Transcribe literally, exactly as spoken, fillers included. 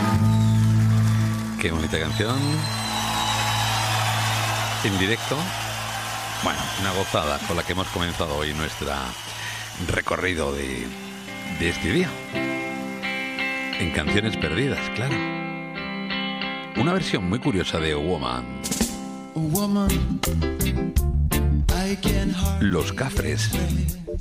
Qué bonita canción. En directo. Bueno, una gozada con la que hemos comenzado hoy nuestro recorrido de, de este día. En Canciones Perdidas, claro. Una versión muy curiosa de Woman. Los Cafres.